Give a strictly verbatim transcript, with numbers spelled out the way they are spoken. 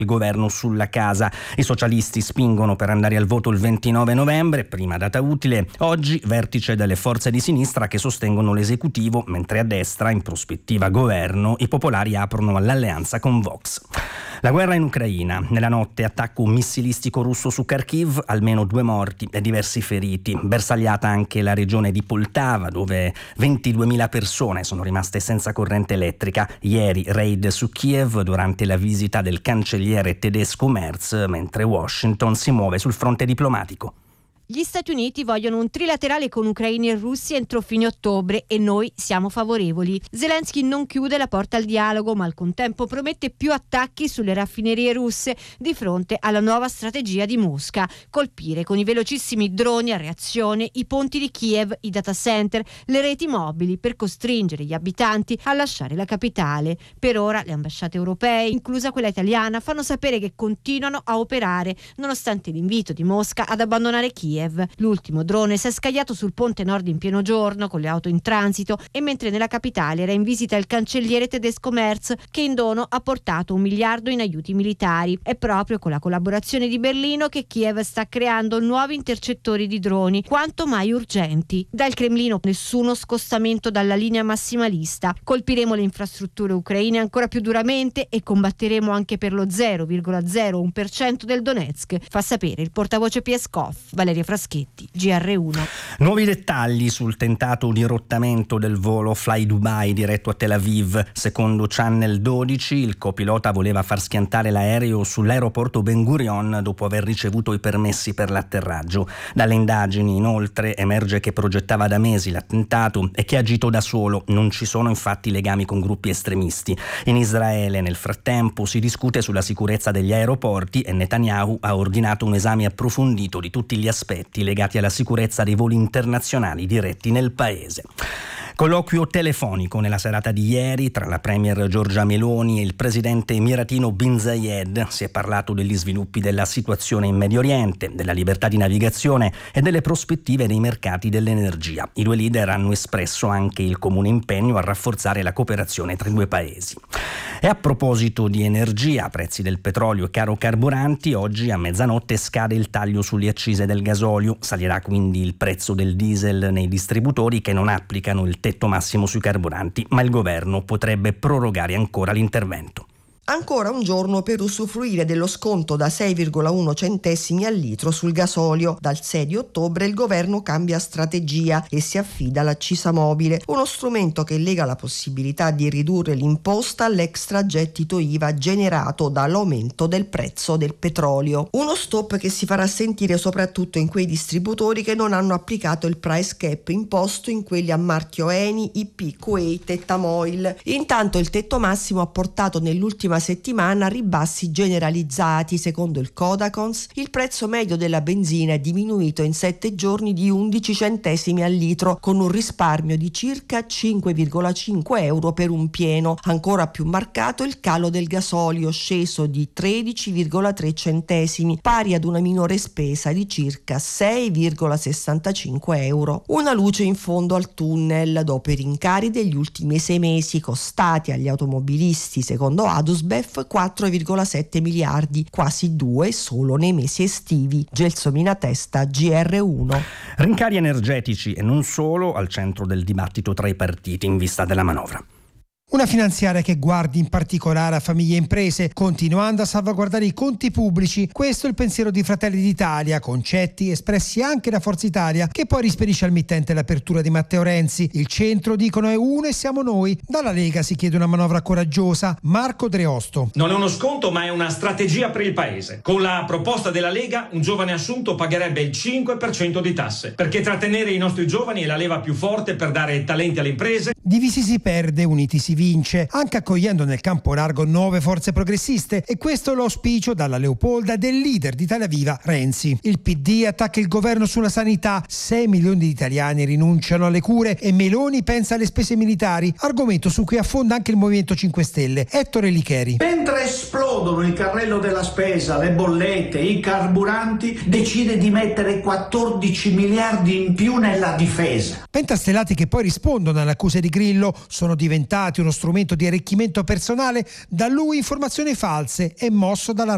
il governo sulla casa. I socialisti spingono per andare al voto il ventinove novembre, prima data utile. Oggi vertice delle forze di sinistra che sostengono l'esecutivo, mentre a destra, in prospettiva governo, i popolari aprono all'alleanza con Vox. La guerra in Ucraina. Nella notte attacco missilistico russo su Kharkiv, almeno due morti e diversi feriti. Bersagliata anche la regione di Poltava, dove ventiduemila persone sono rimaste senza corrente elettrica. Ieri raid su Kiev durante la visita del cancelliere tedesco Merz, mentre Washington si muove sul fronte diplomatico. Gli Stati Uniti vogliono un trilaterale con ucraini e russi entro fine ottobre e noi siamo favorevoli. Zelensky non chiude la porta al dialogo, ma al contempo promette più attacchi sulle raffinerie russe di fronte alla nuova strategia di Mosca: colpire con i velocissimi droni a reazione i ponti di Kiev, i data center, le reti mobili, per costringere gli abitanti a lasciare la capitale. Per ora le ambasciate europee, inclusa quella italiana, fanno sapere che continuano a operare nonostante l'invito di Mosca ad abbandonare Kiev. L'ultimo drone si è scagliato sul ponte nord in pieno giorno con le auto in transito e mentre nella capitale era in visita il cancelliere tedesco Merz, che in dono ha portato un miliardo in aiuti militari. È proprio con la collaborazione di Berlino che Kiev sta creando nuovi intercettori di droni quanto mai urgenti. Dal Cremlino nessuno scostamento dalla linea massimalista. Colpiremo le infrastrutture ucraine ancora più duramente e combatteremo anche per lo zero virgola zero uno per cento del Donetsk, fa sapere il portavoce Peskov, Valeria Fraschetti, G R uno. Nuovi dettagli sul tentato dirottamento del volo Fly Dubai diretto a Tel Aviv. Secondo Channel dodici, il copilota voleva far schiantare l'aereo sull'aeroporto Ben Gurion dopo aver ricevuto i permessi per l'atterraggio. Dalle indagini, inoltre, emerge che progettava da mesi l'attentato e che ha agito da solo. Non ci sono infatti legami con gruppi estremisti. In Israele, nel frattempo, si discute sulla sicurezza degli aeroporti e Netanyahu ha ordinato un esame approfondito di tutti gli aspetti legati alla sicurezza dei voli internazionali diretti nel paese. Colloquio telefonico nella serata di ieri tra la premier Giorgia Meloni e il presidente emiratino Bin Zayed. Si è parlato degli sviluppi della situazione in Medio Oriente, della libertà di navigazione e delle prospettive dei mercati dell'energia. I due leader hanno espresso anche il comune impegno a rafforzare la cooperazione tra i due paesi. E a proposito di energia, prezzi del petrolio e caro carburanti, oggi a mezzanotte scade il taglio sulle accise del gasolio. Salirà quindi il prezzo del diesel nei distributori che non applicano il tetto massimo sui carburanti, ma il governo potrebbe prorogare ancora l'intervento. Ancora un giorno per usufruire dello sconto da sei virgola uno centesimi al litro sul gasolio. Dal sei di ottobre il governo cambia strategia e si affida all'accisa mobile, uno strumento che lega la possibilità di ridurre l'imposta all'extragettito I V A generato dall'aumento del prezzo del petrolio. Uno stop che si farà sentire soprattutto in quei distributori che non hanno applicato il price cap imposto in quelli a marchio Eni, I P, Kuwait e Tamoil. Intanto il tetto massimo ha portato nell'ultima settimana ribassi generalizzati. Secondo il Codacons, il prezzo medio della benzina è diminuito in sette giorni di undici centesimi al litro, con un risparmio di circa cinque virgola cinque euro per un pieno. Ancora più marcato il calo del gasolio, sceso di tredici virgola tre centesimi, pari ad una minore spesa di circa sei virgola sessantacinque euro. Una luce in fondo al tunnel dopo i rincari degli ultimi sei mesi costati agli automobilisti, secondo Adus quattro virgola sette miliardi, quasi due solo nei mesi estivi. Gelsomina Testa, G R uno. Rincari energetici e non solo al centro del dibattito tra i partiti in vista della manovra. Una finanziaria che guardi in particolare a famiglie e imprese, continuando a salvaguardare i conti pubblici. Questo è il pensiero di Fratelli d'Italia, concetti espressi anche da Forza Italia, che poi rispedisce al mittente l'apertura di Matteo Renzi. Il centro, dicono, è uno e siamo noi. Dalla Lega si chiede una manovra coraggiosa. Marco Dreosto. Non è uno sconto, ma è una strategia per il paese. Con la proposta della Lega, un giovane assunto pagherebbe il cinque per cento di tasse, perché trattenere i nostri giovani è la leva più forte per dare talenti alle imprese. Divisi si perde, uniti si vince, anche accogliendo nel campo largo nuove forze progressiste, e questo è l'auspicio dalla Leopolda del leader di Italia Viva, Renzi. Il P D attacca il governo sulla sanità, sei milioni di italiani rinunciano alle cure e Meloni pensa alle spese militari, argomento su cui affonda anche il Movimento cinque Stelle. Ettore Licheri. Mentre esplodono il carrello della spesa, le bollette, i carburanti, decide di mettere quattordici miliardi in più nella difesa. Pentastellati che poi rispondono alle accuse di Grillo, sono diventati uno strumento di arricchimento personale, da lui informazioni false e mosso dalla